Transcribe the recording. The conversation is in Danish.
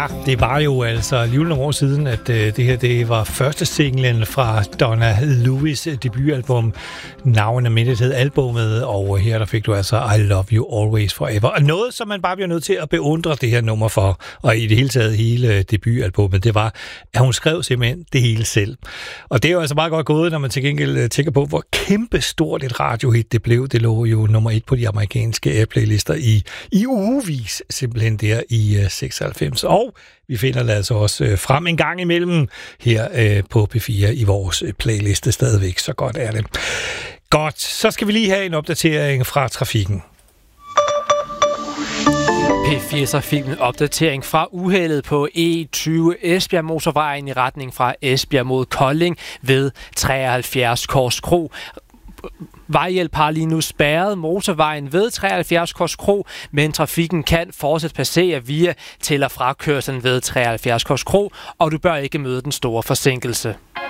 Ja, det var jo altså alligevel nogle år siden, at det her det var første singlen fra Donna Lewis' debutalbum. Navnet mindet hed albumet, og her der fik du altså I Love You Always Forever. Og noget, som man bare bliver nødt til at beundre det her nummer for, og i det hele taget hele debutalbummet, det var, at hun skrev simpelthen det hele selv. Og det er jo altså meget godt gået, når man til gengæld tænker på, hvor kæmpestort et radiohit det blev. Det lå jo nummer 1 på de amerikanske playlister i ugevis, simpelthen der i 96. Og vi finder det altså også frem en gang imellem her på P4 i vores playliste stadigvæk. Så godt er det. Godt, så skal vi lige have en opdatering fra trafikken. P4-trafikken opdatering fra uheldet på E20 Esbjerg Motorvejen i retning fra Esbjerg mod Kolding ved 73 Korskro. Vejhjælp har lige nu spærret motorvejen ved 73 Korskro, men trafikken kan fortsat passere via til- og frakørslen ved 73 Korskro, og du bør ikke møde den store forsinkelse.